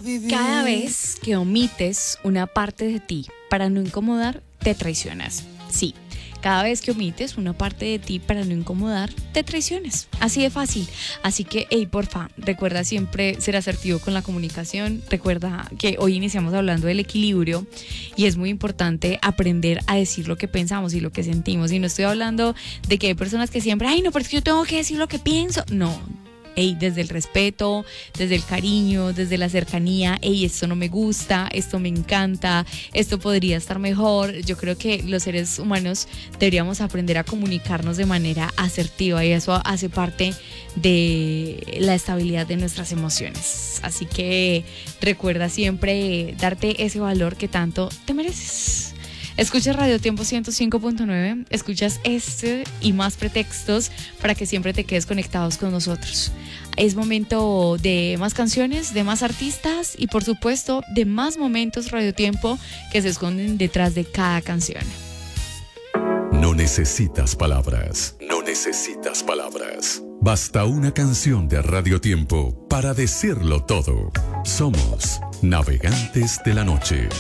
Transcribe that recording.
Cada vez que omites una parte de ti para no incomodar, te traicionas. Sí, cada vez que omites una parte de ti para no incomodar, te traicionas. Así de fácil. Así que, hey, porfa, recuerda siempre ser asertivo con la comunicación. Recuerda que hoy iniciamos hablando del equilibrio y es muy importante aprender a decir lo que pensamos y lo que sentimos. Y no estoy hablando de que hay personas que siempre, ay, no, pero es que yo tengo que decir lo que pienso. No. Ey, desde el respeto, desde el cariño, desde la cercanía, ey, esto no me gusta, esto me encanta, esto podría estar mejor. Yo creo que los seres humanos deberíamos aprender a comunicarnos de manera asertiva y eso hace parte de la estabilidad de nuestras emociones. Así que recuerda siempre darte ese valor que tanto te mereces. Escuchas Radio Tiempo 105.9, escuchas este y más pretextos para que siempre te quedes conectados con nosotros. Es momento de más canciones, de más artistas y por supuesto de más momentos Radio Tiempo que se esconden detrás de cada canción. No necesitas palabras, no necesitas palabras. Basta una canción de Radio Tiempo para decirlo todo. Somos Navegantes de la Noche.